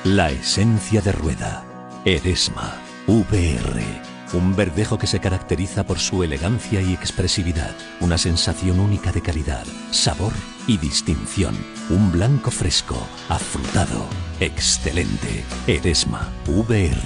La esencia de rueda. Eresma VR. Un verdejo que se caracteriza por su elegancia y expresividad. Una sensación única de calidad, sabor y distinción. Un blanco fresco, afrutado, excelente. Eresma VR.